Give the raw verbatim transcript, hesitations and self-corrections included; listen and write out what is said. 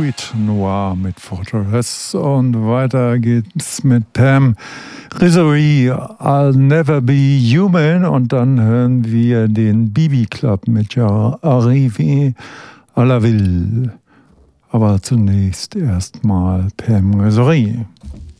Nuit Noir mit Fortress und weiter geht's mit Pam Rizzory, I'll Never Be Human, und dann hören wir den B B Club mit Arrivé à la Ville. Aber zunächst erstmal Pam Rizzory.